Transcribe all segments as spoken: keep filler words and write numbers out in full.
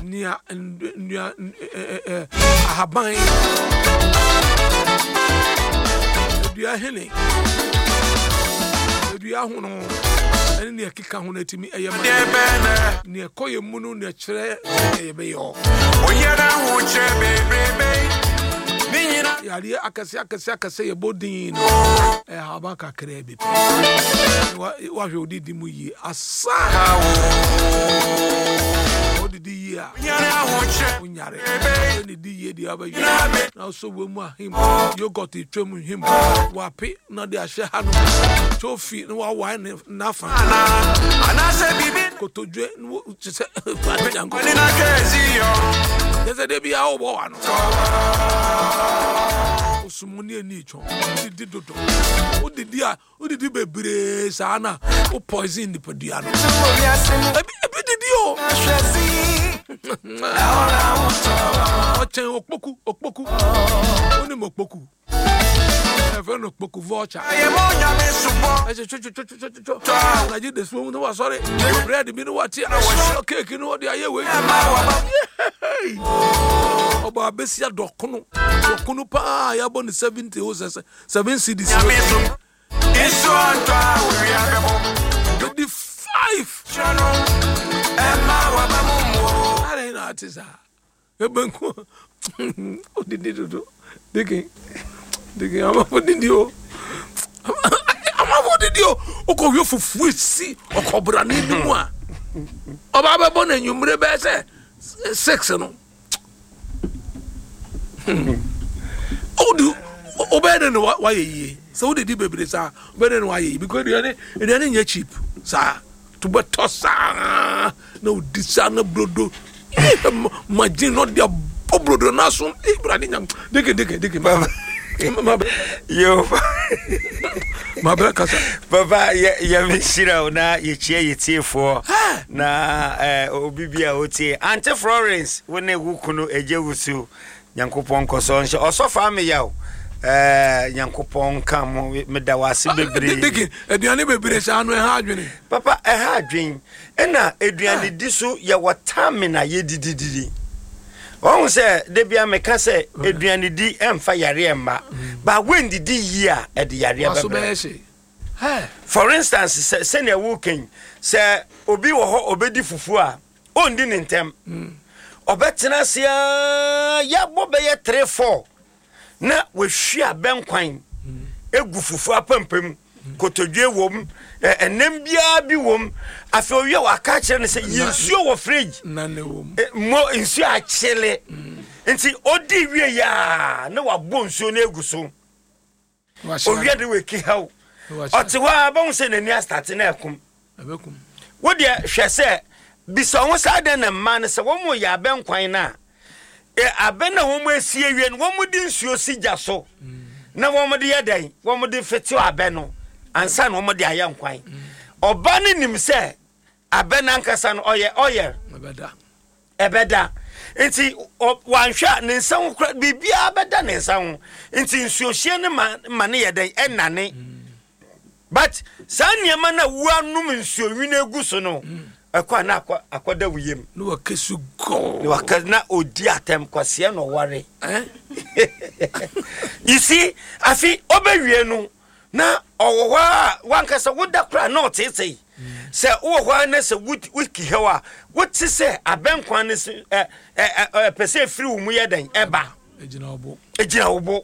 nia nia ahaban dua hene dua hono ene ne keka ho na timi eyema ne koye munu ne kire eyebe yo oyera ho che bebrebe minyina yari akase akase akase ye bodin no eh haba kakra bi wa wa hwe odidi mu yi asa odidi ya yara ho che unyare ni di ye di abayi na so we mu ahim yogurt twem him wa pe na de ahye ha no tofi no wa wa na fa ana se bibi kotodwe no se pajango ni na kezi yo yeze de bia obo wa no osumuni ani cho didi dodo odidi a odidi bebre sa na o poison the padua no ebi didi o ochen okpoku okpoku oni mokpoku efe no okpoku voucher eje cho cho cho cho cho na ji this one no sorry bread mi no what cake no dey aye we oba besia dokono dokono pa ya boni seventy o seven cedis iso anta we have twenty-five Emma wa mamumo are na atisa ebenku odidi dodo deke deke ama odidi o ama odidi o okọ fufu esi okobra ni bimu a oba be bona nyumre be se six no odu obede no wa ye so odidi bebre sa obede no wa ye because they they dey cheap sa to better sa no disana brodo imagine not their brodo na so ibrani nyam deke deke deke baba yo mabra kasa baba ya mishira na ye chie ye tiefo na eh obibia oti Auntie Florence wona egukunu ejewusu Nyankopon koso nche osofa me yawo eh Nyankopon kam me da wase bebre deke aduane bebre sa no e ha adwene papa e ha adwen ena aduane di so ye watamina ye didididi won se de bia me ka se aduane di emfa yare emma ba when didi yi a e de yare bebre for instance se se ne woken se obi wo ho obedi fufu a ondi ne ntem obetena se ya bobe ye three four na we hwia benkwan egu fufu apampam kotodwe wom enem bia bi wom afi owie waka kire ne se yinsuo wo fridge na ne wom mo insuo a chile nti odi wie ya na wabo nsuo na egu so owie de we ki hawo otiwa ba won se nani start na ekum abekum wo de hwe se bisa won sa de na man se wo mo ya benkwan na e abena wo mo asie wie no wo mo di nsuo sigya so na wo mo de yedan wo mo de fetio abeno ansa na wo mo de ayenkwan oba ne nim se abena nkasa no oye oye ebeda ebeda enti wanhwa ne nsan kra bibia abeda ne nsan enti nsuo hye ne ma ne yedan enane but sanyema na wuanum nsuo wi na egu so no akwa na akwa akoda wiyem no wakesu go no wakana odi atem kwase no ware eh you see afi obewie no na owowa wankasa woda kra na otete se owowa na se wiki hewa woti se abenkwan ne se eh eh pese free wo mu yedan eba ejina obo ejina obo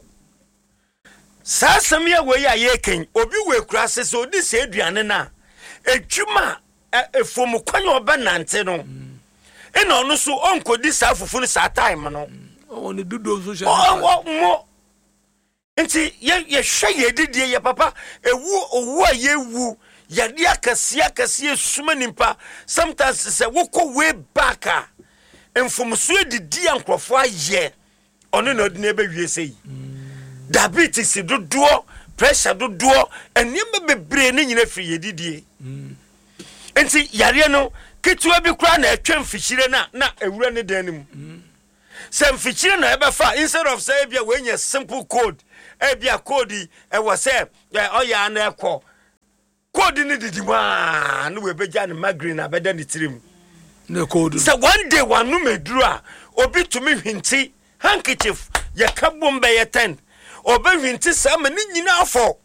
sa samia we ya yeken obi we kura se se odi se aduane na edwuma efom kwanya oba nante no ena ono so onkodi sa fufu no sa time no oni dudo so sha oh mo nti ye ye hwe ye didie ye papa ewu owu a ye wu ya dia akasia akasia suma nimpa sometimes se woko way back a enfom so edidi ankrofo aye ono na odi na ebe wie sei diabetes dodo pressure dodo enima bebre ne nyina firi ye didie enti yare no ketua bi kura na atwa mfikyire na na ewura ne dan nim se mfikyire na ebefa instead of say bia we nya simple code e bia code e wo say oya na ekọ code ni didi ma no we beja ne migraine abeda ne tirim ne code so one day one no meduru a obi to me hwinti handkerchief ye ka bomba ye ten obi hwinti sa ma ni nyina afọ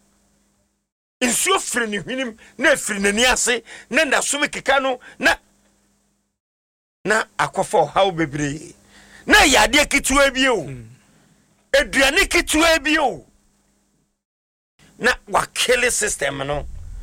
nsuo firi ni hwinim na firi nani ase na ndaso me keka no na na akofo hawo bebre na yade kituwa bi o eduane kituwa bi o na wakele system no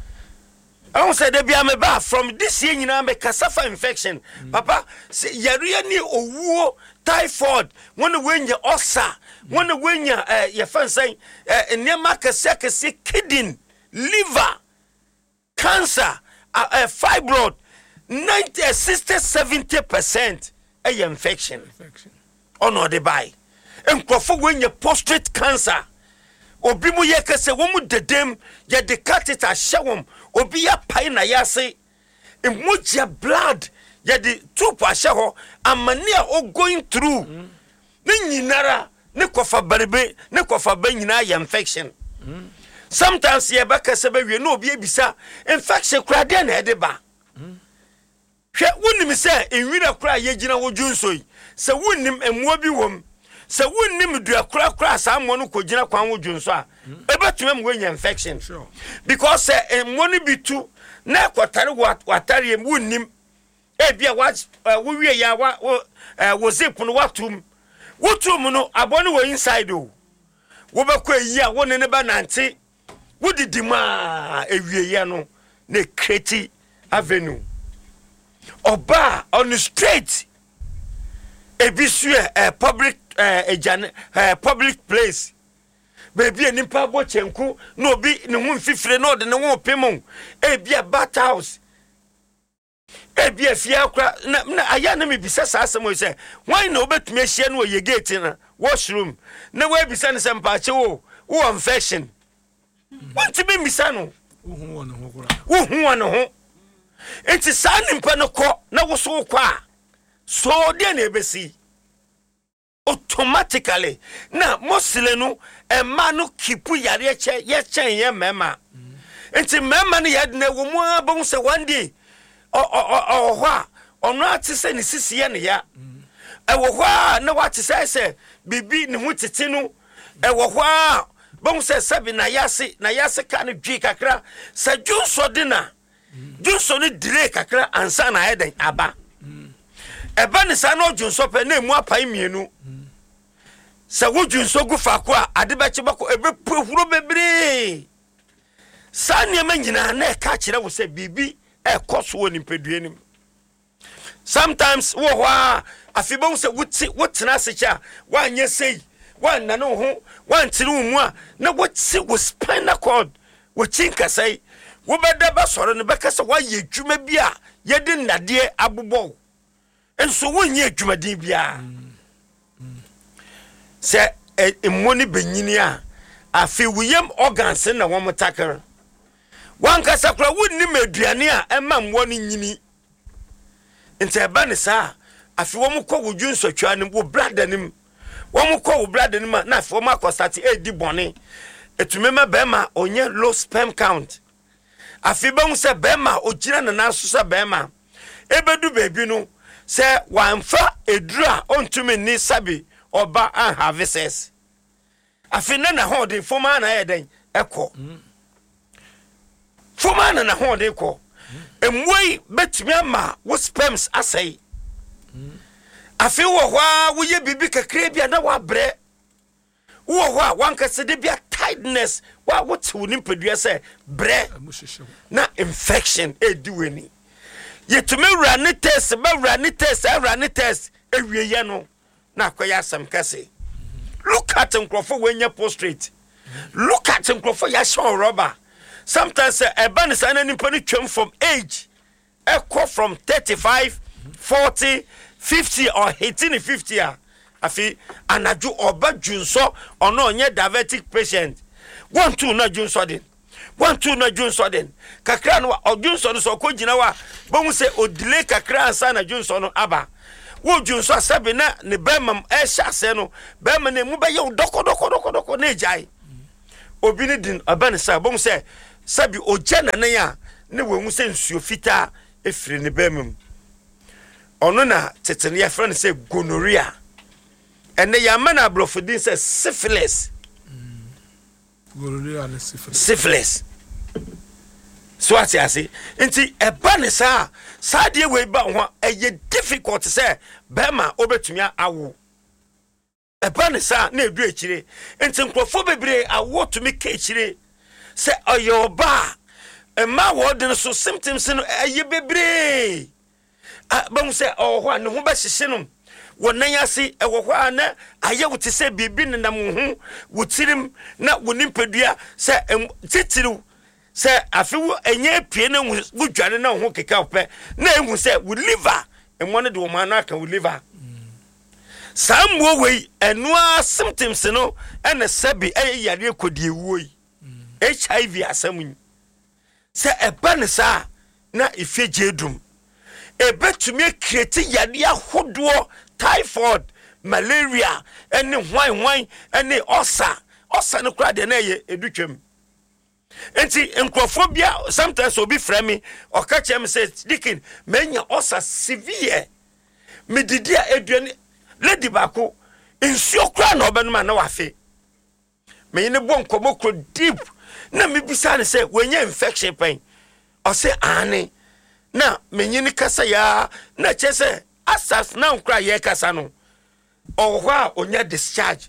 I won't say they be am ba from this year nyina me cassava infection mm. papa say yaruya ni owuo typhoid when when you ulcer when when you uh, your fan say uh, nema kase kase kidney liver cancer uh, uh, fibroid ninety sixty seventy percent a infection infection ono de buy enkofo when you prostate cancer obi mu ye kase wo mu dedem ye de catheter hyewom obi ya pai na yase emoja blood ye de tube ahyeho amane a o going through mm. ne nyinara ne kofa barebe ne kofa ba nyina ya infection mm. sometimes ye ba kase ba wie no obi ebisa infection kura de na ede ba hwe mm. wonim se enwira kura ye gina wo dwunsoi se wonim emuo bi wom se wonnim dua kura kura sa mo no kogina kwan wo dwunso a ebetume mo nya infection sure. Because eh mo no bitu na kwatare watare em wonnim e bia wa wo wie ya wa wo zip no watum wotum no abone wo inside o wo bekọ eyi a woni ne ba nante wo didima ewie ya no na Kreti Avenue oba on street ebisu eh public eh uh, uh, public place baby ani pa bo chenku no obi ne hu mfifire no de ne ho pemon e bia bat house e bia fia akra na, na aya na me bisa sa asemo se why na obetumi ahia no ye gate na washroom na we bisa ne sempa che wo wo infection want me misa no wo hu won ho kura wo hu won ho enti sa nimpa no ko na wo so kwa so de na ebesi automatically na mosile no e ma no kipu yare che ye chen ye mema enti mema no ye na wo mu abon se one day o o o hwa ono atise ni sisiye ne ya e wo hwa na watise se bibi ne hu tete no e wo hwa bon se sabi na yase na yase ka ne dwi kakra sa junso de na junso ne dire kakra ansa na heden aba eba ne sa no junso pe na mu apai mienu sa wujunso gu fako a ade be chebako ebe puhuro bebre sa ne manyina na ka kire wo se bibi e koso woni peduanim sometimes wo hwa afibon se wuti wotena secha wanye sei wanna no ho wantire mu a na woti wo spinal cord wo chinka sei wo beda ba soro ne be kasa wa ye dwuma bi a ye de nnade abobɔ enso wonye adwumadin bia se emoni benyini a afi wuyem organs na wo motakere wanka sakra wonni meduane a ema mwo ni nyini nti eba ne sa afi wo mkọ wudwu nsotwa ne wo brada nim wo mkọ wo brada nim na afi wo makostate edi bone etumema bema onye low sperm count afi ba mu se bema ogira na naso se bema ebedu bebi no se wanfa edura ontumi ni sabi oba an have sex afi na na hode foma na yeden ekọ foma na na hode ekọ emwei betumi ama wo sperms asai afi wo hwa wo ye bibi kakra bia na wa bre wo hwa wanka se de bia tiredness wa wo te wo nimpadua se bre na infection ediweni yetumi run test ba run test run test ewie ye no na akoya sam kase look at nkrofo wenya prostrate look at nkrofo ya show rubber sometimes a ban sana nimpa ni twem from age echo from thirty-five forty fifty or eighteen fifty a afi anaju oba junso ono onye diabetic patient one two na junso den one two na junso den kakra no odunso no so ko gina wa bomu se odile kakra ansa na junso no aba wo junso asabe na ne bemam e hyase no bemam ne mu be ye doko doko doko doko na ejai obi ni din abane sa bomu se sabi oje na ne ya ne wo mu se nsuo fita efiri ne bemam ono na tetene ya friend say gonorrhea and the yamana brofodin say syphilis gonorrhea and syphilis syphilis so ati ase nti eba ne sa sa de we ba ho eye difficult say bema obetumi awo eba ne sa na edu ekire nti nkrofo bebre awo to me ka ekire say oyoba ema wo de so symptoms no eye bebre ba mu say oh ho ne ho ba hyehye no wonan ase ewo ho ana aye wo te say bibi ne nam ho wotirim na wonimpadua say titiru say afiwo enye pie na wudwane na ho keka opɛ na ehu say we liver emo ne de wo man aka we liver samwo wei enua symptoms no ene sabi eye yare kodie wuoi H I V asamu say eba ne sa na ifeje dum ebetumi create yade ahodo typhoid malaria ene hwan hwan ene osa osa no kra de na ye edutwam enti enkrofobia sometimes obi frame o ka chem say dikin menya osa severe medidia eduane lady bako nsuo kra na obenuma na wafe me ne bon komokro deep na me bisa ne say wenya infection pain o say ane na menyi ni kasa ya na chese asas na nkra ye kasa no o hwa onya discharge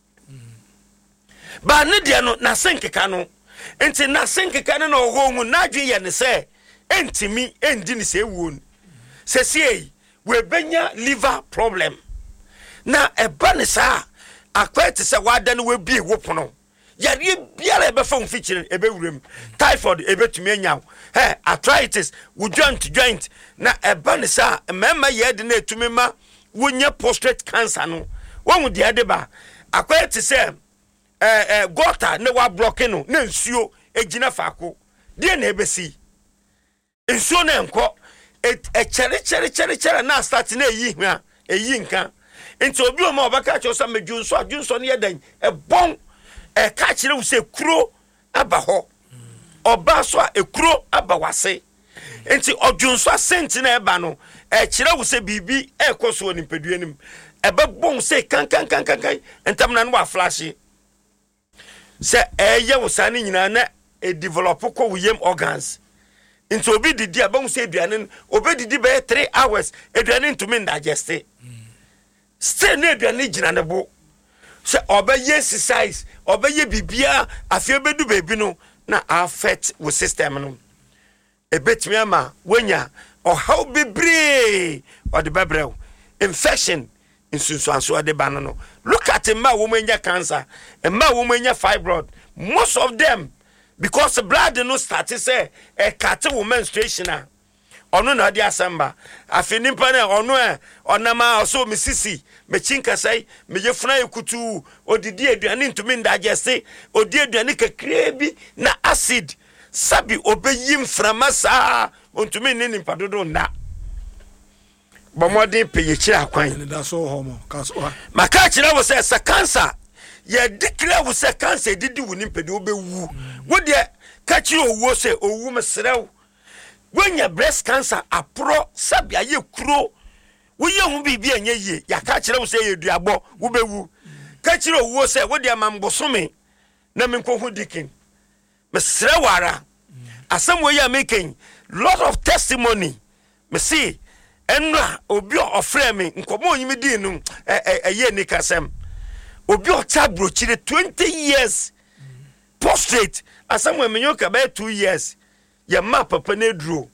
ba ne dia no na senkeka no enti na senkeka no no ho hu na dwe ye ne se entimi endi ni se wuon se sie we benya liver problem na eba ne sa akwete se wada no we bie wopono yare biara ebe fa mfichire ebe wurem typhoid ebe tumi anya he arthritis wo joint joint na eba ne sa mema ye de na etumi ma wonya prostate cancer no won de ade ba akwete se eh eh gota ne wa block no na nsuo egina faako de na ebesi nsuo na enko e chere chere chere chere na start na eyi hwa eyi nka enti obi o ma obaka cho sa medwunso adwunso ne yedan e bon e ka kire wo se kuro aba ho oba so a ekuro aba wase enti odwunso asenti na eba no e kire wo se bibi e koso oni peduanim e ba bon se kan kan kan kan kan entam na no wa flash se eye wo sa ni nyina na e develop ko wiyem organs enti obi didi aba wo se aduane obi didi be three hours aduane to me digest still na aduane gina ne bo se obeye exercise obeye bibia afie bedu bebi no na affect wo system no ebetimi ama wenya o how bebre o de bebre infection insunsuanso ade bana no look at a ma wo menya cancer a ma wo menya fibroid most of them because the blood no start say e cut wo menstruation a ono na ade asamba afini mpa na ono e onama so misisi me chinka sai me yefuna ekutu odidi aduane ntumi ndagese odi aduane kakra bi na acid sabi obeyi mframa saa ontumi ni nimpadodo nda bomode peye kira akwan da so homo kaso maka kira wo se cancer ye declare wo se cancer didi wo nimpede obewu wo de ka kira owo se owu mesrew wonya breast cancer apro sabi aye kuro woye hu bibi anye ye ya ka kire wo se ye duabo wo bewu ka kire owo se wo de amambosome na menko hu dikin mesre wara asem wo ya making lot of testimony me see enra obi ofre me nkomo onyimi din no eye ni kasem obi o tabro chire twenty years prostrate asem wo menyoka ba two years ya ma papa na duro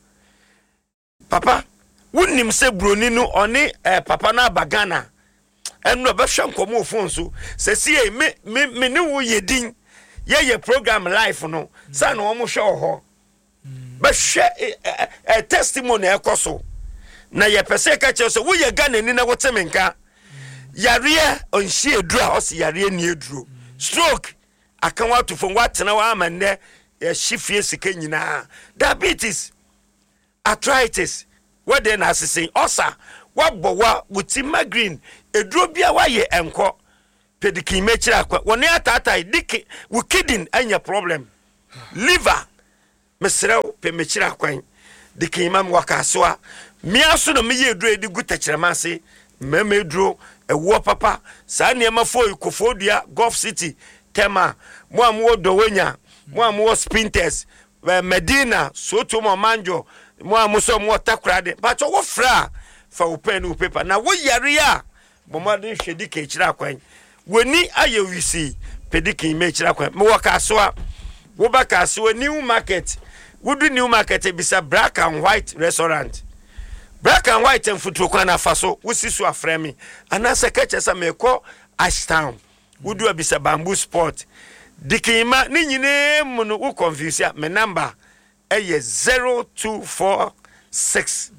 papa wonim se broni no oni eh, papa na bagana enro ba hwe nkomo ofon so se sie me me, me ne wo yedin ye ye program life no sa na wo mo hwe ho ba hwe eh, eh, eh, testimony ekoso na ye pese ka che so wo ye gana ni na wo temenka yare onhie edura o se yare ni eduro stroke akan wa to fon wa tena wa amane ye hifie sika nyina diabetes arthritis what then asese osa wabọ wa wuti migraine eduro bia wa ye enko pedikin mechira akwa woni atata dike wu kidney anya problem liver mesrew pe mechira akwan dikin mam wakasoa me aso no me ye duro edi gu tekyerema ase me me duro ewo papa sa niema fo ikofodua Gulf City tema mo amwo dowenya mo amwo Spinters Medina Soto mo manjo mo amuso mo takrade but wo fra fa wo pen wo paper na wo yare a bo mo de hwedi ka kira kwan woni aye wisi pedikin me kira kwan me wo ka so a wo ba ka so new market wo do new market bisa black and white restaurant black and white and food kwan afa so wo si so afra me anasa ka chesa me ko Ashtown wo do bisa bamboo sport dikima ni nyine mu no wo confuse ya me number eye zero two four six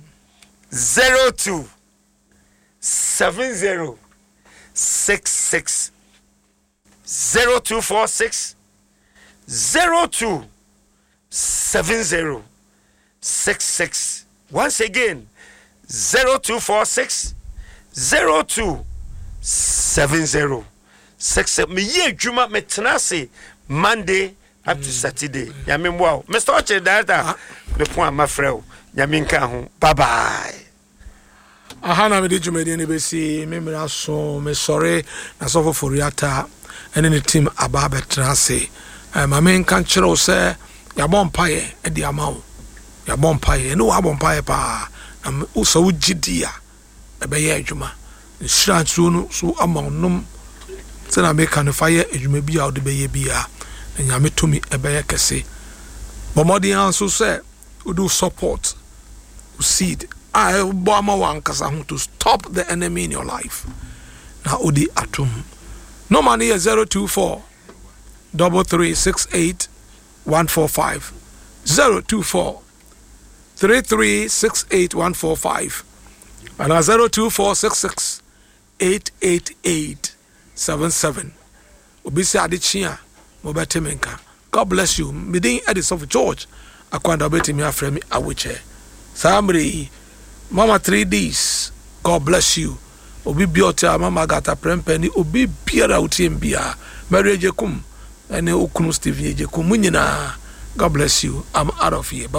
zero two seven zero six six zero two four six zero two seven zero six six. Once again, zero two four six zero two seven zero six six. Me ye juma me tenase Monday up to Saturday. Yami wow. Mister Oche Director, the point my friend. Yami nka bye bye. Ahana me di jumedi ni besi me me so me sorry na so for Foriata and the team aba betrase. Ma me nka nkyerɛ sɛ ya bompaye e di amawo. Ya bompaye no wa bompaye pa na uso ugidia e be ye adwuma. Nhyira nsuo no so amawonom sɛ na me kan fa ye adwuma bi a wo de be ye bia na nyame tomi e be ye kese. Bomodi anso sɛ we do support we seed I bomba wan kasa to stop the enemy in your life. Na odi atum. No money is zero two four double three six eight one four five zero two four three three six eight one four five and zero two four six six eight eight eight seven seven. Obisi adichia mobetemenka. God bless you. Midin Edison of George akwanda beti mi afremi awiche. Samri Mama three Ds. God bless you. Obi biota mama gata prempeni obi biara utiembia. Mary Jekum ene okunu Steve Jekum munyina. God bless you. I'm out of here. Bye.